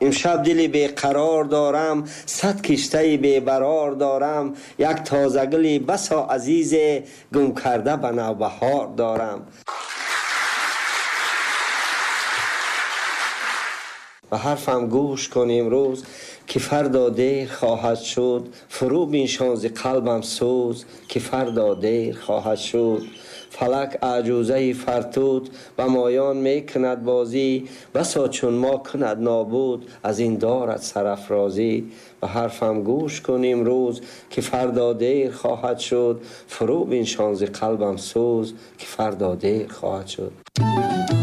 امشب دلی بیقرار دارم، صد کشته بیبرار دارم، یک تازگلی بسا عزیز گم کرده به نوبهار دارم. و حرفم گوش کن امروز که فردا دیر خواهد شد، فرو بنشان ز قلبم سوز که فردا دیر خواهد شد. فلک عجوزه فرتود و مایان می کند بازی، بسا چون ما کند نابود از این دارد سرافرازی. و حرفم گوش کن امروز که فردا دیر خواهد شد، فرو بنشان ز قلبم سوز که فردا دیر خواهد شد.